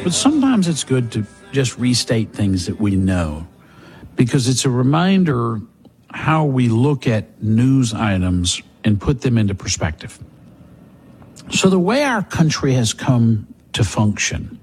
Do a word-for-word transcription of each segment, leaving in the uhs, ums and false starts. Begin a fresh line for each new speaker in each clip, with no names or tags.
But sometimes it's good to just restate things that we know, because it's a reminder how we look at news items and put them into perspective. So the way our country has come to function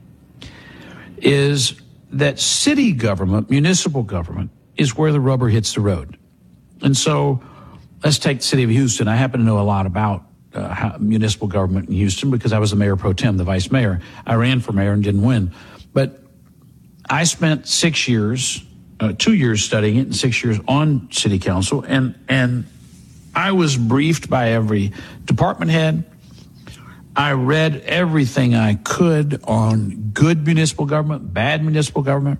is that city government, municipal government, is where the rubber hits the road. And so let's take the city of Houston. I happen to know a lot about uh, how, municipal government in Houston because I was the mayor pro tem, the vice mayor. I ran for mayor and didn't win. But I spent six years, uh, two years studying it and six years on city council. And, and I was briefed by every department head. I read everything I could on good municipal government, bad municipal government.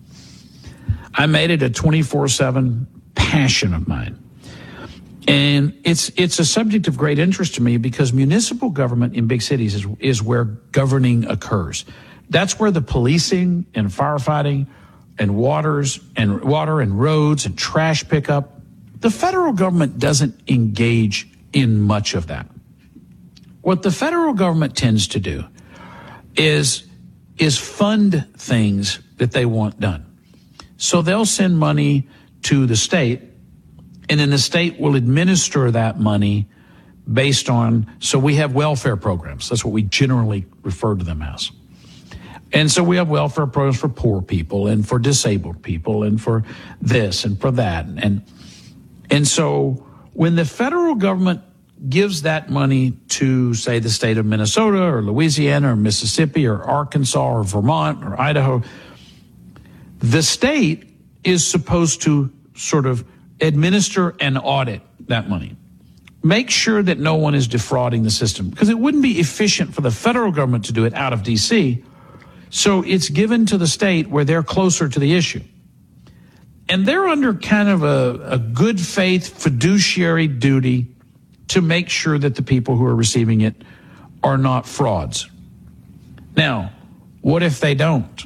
I made it a twenty-four seven passion of mine. And it's it's a subject of great interest to me because municipal government in big cities is, is where governing occurs. That's where the policing and firefighting and waters and water and roads and trash pickup, the federal government doesn't engage in much of that. What the federal government tends to do is, is fund things that they want done. So they'll send money to the state, and then the state will administer that money based on, so we have welfare programs. That's what we generally refer to them as. And so we have welfare programs for poor people and for disabled people and for this and for that. And, and so when the federal government gives that money to, say, the state of Minnesota or Louisiana or Mississippi or Arkansas or Vermont or Idaho, the state is supposed to sort of administer and audit that money. Make sure that no one is defrauding the system, because it wouldn't be efficient for the federal government to do it out of D C. So it's given to the state where they're closer to the issue. And they're under kind of a, a good faith fiduciary duty to make sure that the people who are receiving it are not frauds. Now, what if they don't?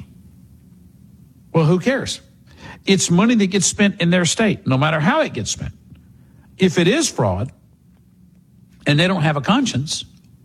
Well, who cares? It's money that gets spent in their state, no matter how it gets spent. If it is fraud and they don't have a conscience,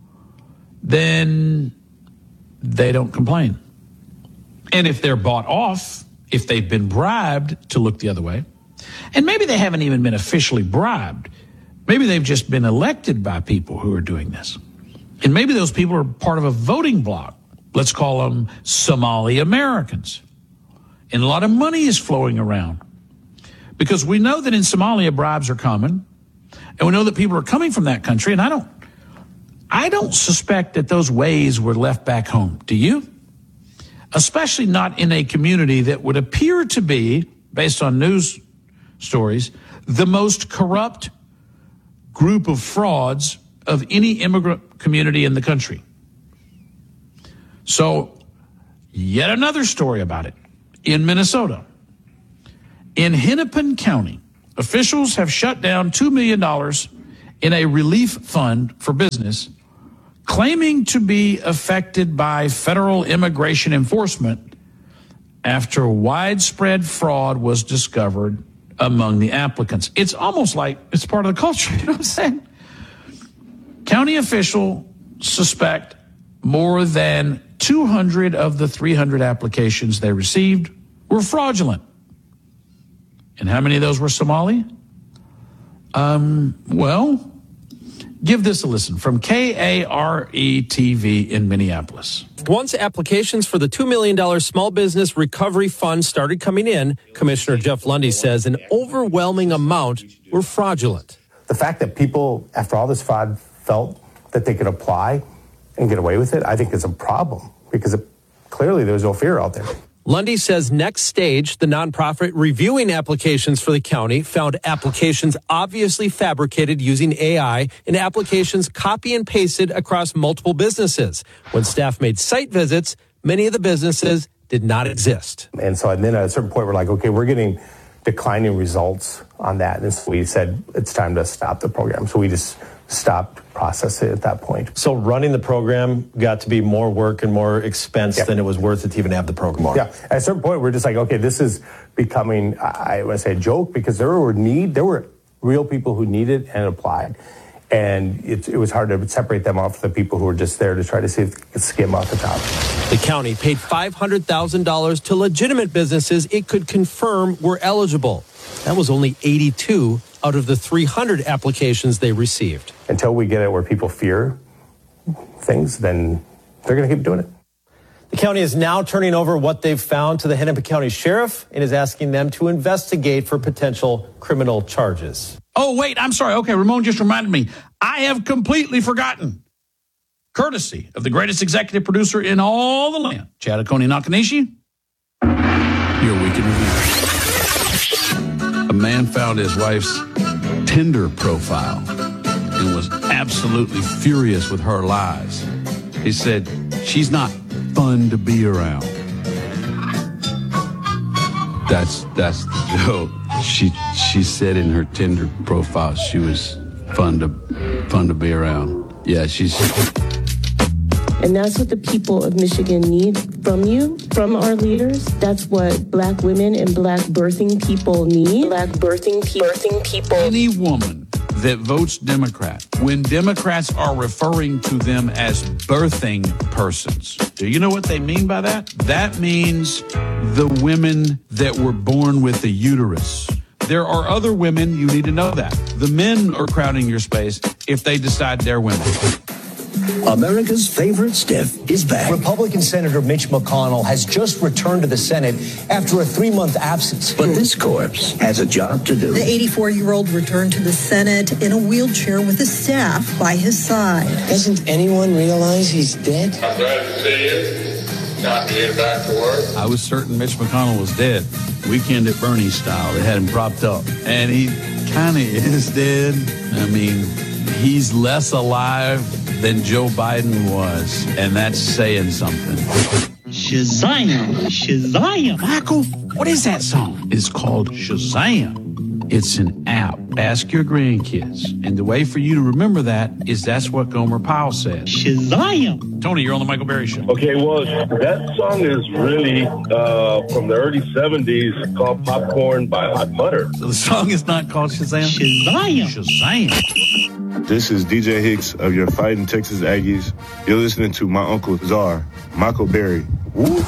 then they don't complain. And if they're bought off, if they've been bribed to look the other way, and maybe they haven't even been officially bribed, maybe they've just been elected by people who are doing this. And maybe those people are part of a voting bloc. Let's call them Somali Americans. And a lot of money is flowing around. Because we know that in Somalia, bribes are common. And we know that people are coming from that country. And I don't, I don't suspect that those ways were left back home. Do you? Especially not in a community that would appear to be, based on news stories, the most corrupt group of frauds of any immigrant community in the country. So, yet another story about it. In Minnesota, in Hennepin County, officials have shut down two million dollars in a relief fund for business, claiming to be affected by federal immigration enforcement after widespread fraud was discovered among the applicants. It's almost like it's part of the culture, you know what I'm saying? County officials suspect more than two hundred of the three hundred applications they received were fraudulent. And how many of those were Somali? Um, well, give this a listen from K A R E T V in Minneapolis.
Once applications for the two million dollars Small Business Recovery Fund started coming in, Commissioner Jeff Lundy says an overwhelming amount were fraudulent.
The fact that people, after all this fraud, felt that they could apply and get away with it, I think is a problem, because it, clearly there's no fear out there.
Lundy says Next Stage, the nonprofit reviewing applications for the county, found applications obviously fabricated using A I and applications copy and pasted across multiple businesses. When staff made site visits, many of the businesses did not exist.
And so and then at a certain point, we're like, okay, we're getting declining results on that. And so we said, it's time to stop the program. So we just stopped processing at that point.
So running the program got to be more work and more expense yep. than it was worth it to even have the program on.
Yeah. At a certain point, we're just like, okay, this is becoming, I want to say, a joke, because there were need, there were real people who needed and applied. And it, it was hard to separate them off from the people who were just there to try to see if they could skim off the top.
The county paid five hundred thousand dollars to legitimate businesses it could confirm were eligible. That was only eighty-two out of the three hundred applications they received.
Until we get it where people fear things, then they're going to keep doing it.
The county is now turning over what they've found to the Hennepin County Sheriff and is asking them to investigate for potential criminal charges.
Oh, wait, I'm sorry. Okay, Ramon just reminded me. I have completely forgotten. Courtesy of the greatest executive producer in all the land, Chad Oconee Nakanishi, your week in review. A man found his wife's Tinder profile and was absolutely furious with her lies. He said, she's not fun to be around. That's that's the joke. She she said in her Tinder profile she was fun to fun to be around. Yeah, she's.
And that's what the people of Michigan need from you, from our leaders. That's what black women and black birthing people need. Black birthing, pe- birthing people.
Any woman that votes Democrat, when Democrats are referring to them as birthing persons, do you know what they mean by that? That means the women that were born with a uterus. There are other women, you need to know that. The men are crowding your space if they decide they're women.
America's favorite stiff is back.
Republican Senator Mitch McConnell has just returned to the Senate after a three-month absence.
But this corpse has a job to do.
The eighty-four-year-old returned to the Senate in a wheelchair with his staff by his side.
Doesn't anyone realize he's dead?
I'm glad to see you. Not to get back to work.
I was certain Mitch McConnell was dead. Weekend at Bernie style. They had him propped up. And he kind of is dead. I mean, he's less alive than Joe Biden was, and that's saying something.
Shazam! Shazam!
Michael, what is that song? It's called Shazam. It's an app. Ask your grandkids. And the way for you to remember that is that's what Gomer Pyle said.
Shazam!
Tony, you're on the Michael Berry Show.
Okay, well, that song is really uh, from the early seventies called Popcorn by Hot Butter.
So the song is not called Shazam?
Shazam!
Shazam!
This is D J Hicks of your Fighting Texas Aggies. You're listening to my Uncle Czar, Michael Berry. Woo!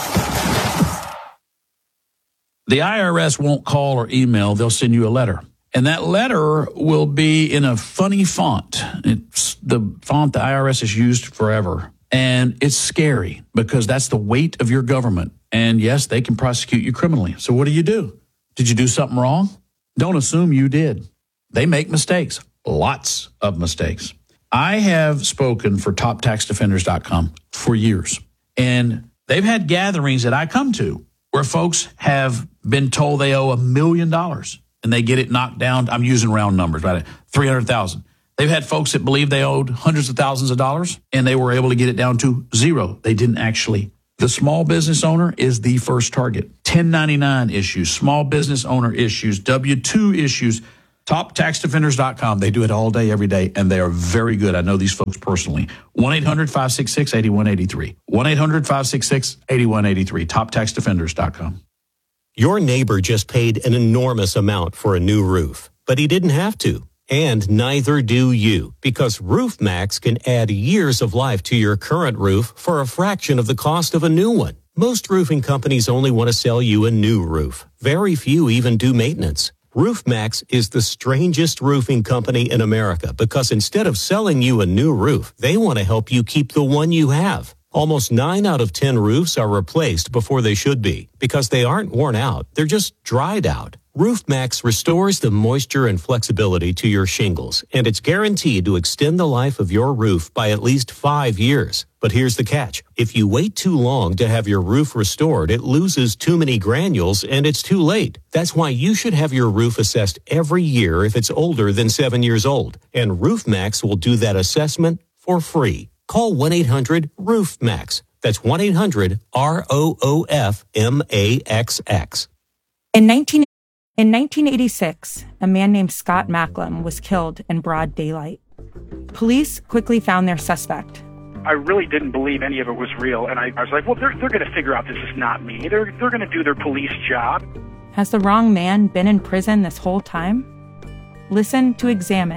The I R S won't call or email. They'll send you a letter. And that letter will be in a funny font. It's the font the I R S has used forever. And it's scary because that's the weight of your government. And yes, they can prosecute you criminally. So what do you do? Did you do something wrong? Don't assume you did. They make mistakes. Lots of mistakes. I have spoken for top tax defenders dot com for years. And they've had gatherings that I come to where folks have been told they owe a million dollars and they get it knocked down. I'm using round numbers, right? three hundred thousand. They've had folks that believe they owed hundreds of thousands of dollars and they were able to get it down to zero. They didn't actually. The small business owner is the first target. ten ninety-nine issues, small business owner issues, W two issues, top tax defenders dot com. They do it all day, every day, and they are very good. I know these folks personally. one eight hundred five six six eight one eight three. one eight hundred five six six eight one eight three. top tax defenders dot com.
Your neighbor just paid an enormous amount for a new roof, but he didn't have to. And neither do you, because RoofMax can add years of life to your current roof for a fraction of the cost of a new one. Most roofing companies only want to sell you a new roof. Very few even do maintenance. RoofMax is the strangest roofing company in America because instead of selling you a new roof, they want to help you keep the one you have. Almost nine out of ten roofs are replaced before they should be because they aren't worn out. They're just dried out. RoofMax restores the moisture and flexibility to your shingles, and it's guaranteed to extend the life of your roof by at least five years. But here's the catch. If you wait too long to have your roof restored, it loses too many granules and it's too late. That's why you should have your roof assessed every year if it's older than seven years old. And RoofMax will do that assessment for free. Call one eight hundred roof max. That's one eight hundred R O O F M A X X.
In nineteen In nineteen eighty-six, a man named Scott Macklem was killed in broad daylight. Police quickly found their suspect.
I really didn't believe any of it was real, and I, I was like, well, they're, they're going to figure out this is not me. They're, they're going to do their police job.
Has the wrong man been in prison this whole time? Listen to Examined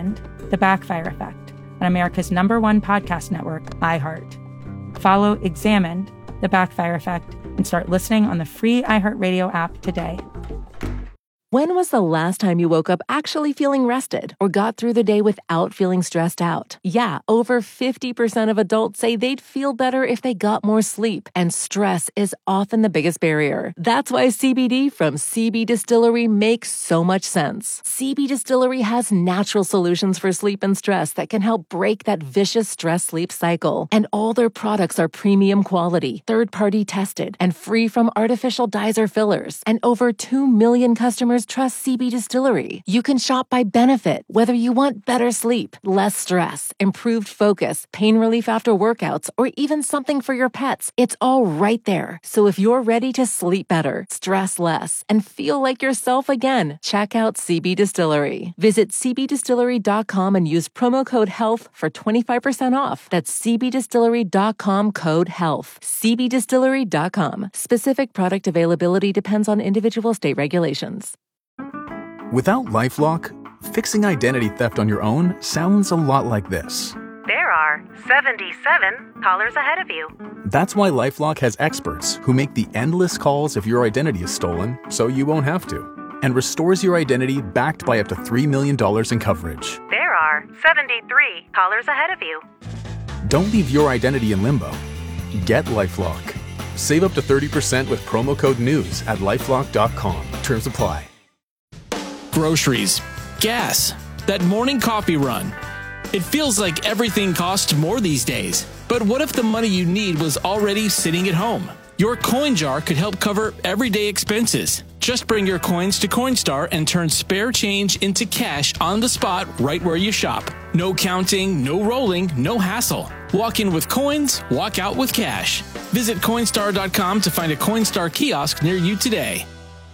The Backfire Effect, on America's number one podcast network, iHeart. Follow Examined, The Backfire Effect, and start listening on the free iHeartRadio app today.
When was the last time you woke up actually feeling rested or got through the day without feeling stressed out? Yeah, over fifty percent of adults say they'd feel better if they got more sleep, and stress is often the biggest barrier. That's why C B D from C B Distillery makes so much sense. C B Distillery has natural solutions for sleep and stress that can help break that vicious stress-sleep cycle. And all their products are premium quality, third-party tested, and free from artificial dyes or fillers. And over two million customers trust C B Distillery. You can shop by benefit, whether you want better sleep, less stress, improved focus, pain relief after workouts, or even something for your pets. It's all right there. So if you're ready to sleep better, stress less, and feel like yourself again, check out C B Distillery. Visit c b distillery dot com and use promo code HEALTH for twenty-five percent off. That's c b distillery dot com code HEALTH. c b distillery dot com. Specific product availability depends on individual state regulations.
Without LifeLock, fixing identity theft on your own sounds a lot like this.
There are seventy-seven callers ahead of you.
That's why LifeLock has experts who make the endless calls if your identity is stolen, so you won't have to, and restores your identity backed by up to three million dollars in coverage.
There are seventy-three callers ahead of you.
Don't leave your identity in limbo. Get LifeLock. Save up to thirty percent with promo code NEWS at lifelock dot com. Terms apply.
Groceries, gas, that morning coffee run. It feels like everything costs more these days. But what if the money you need was already sitting at home? Your coin jar could help cover everyday expenses. Just bring your coins to Coinstar and turn spare change into cash on the spot right where you shop. No counting, no rolling, no hassle. Walk in with coins, walk out with cash. Visit Coinstar dot com to find a Coinstar kiosk near you today.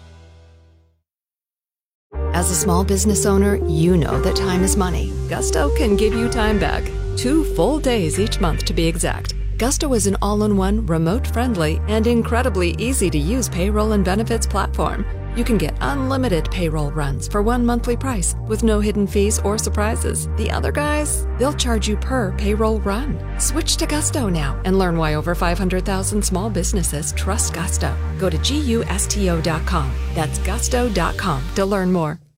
As a small business owner, you know that time is money. Gusto can give you time back. Two full days each month to be exact. Gusto is an all-in-one, remote-friendly, and incredibly easy-to-use payroll and benefits platform. You can get unlimited payroll runs for one monthly price with no hidden fees or surprises. The other guys, they'll charge you per payroll run. Switch to Gusto now and learn why over five hundred thousand small businesses trust Gusto. Go to gusto dot com. That's gusto dot com to learn more.